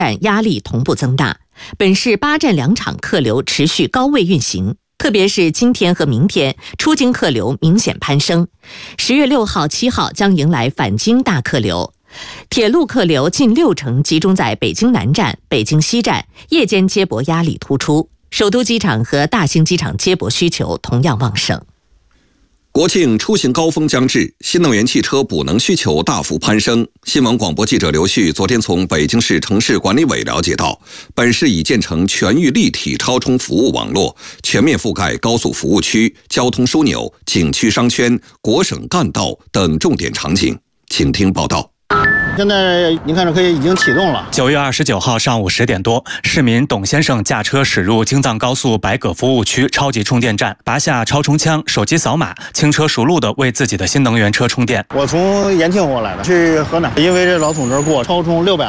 站压力同步增大。本市8站2场客流持续高位运行，特别是今天和明天出京客流明显攀升。10月6号、7号将迎来返京大客流。铁路客流近60%集中在北京南站、北京西站，夜间接驳压力突出。首都机场和大兴机场接驳需求同样旺盛。 国庆出行高峰将至，新能源汽车补能需求大幅攀升。新闻广播记者刘旭昨天从北京市城市管理委了解到，本市已建成全域立体超充服务网络，全面覆盖高速服务区、交通枢纽、景区商圈、国省干道等重点场景。请听报道。 现在您看这可以已经启动了。 9月29号上午10点多，市民董先生驾车驶入京藏高速白葛服务区超级充电站，拔下超充枪，手机扫码，轻车熟路地为自己的新能源车充电。 我从延庆过来的，去河南，因为这老从这儿过，超充620